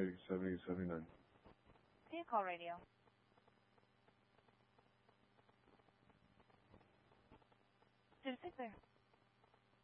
7879. See you, call radio. Just sit there.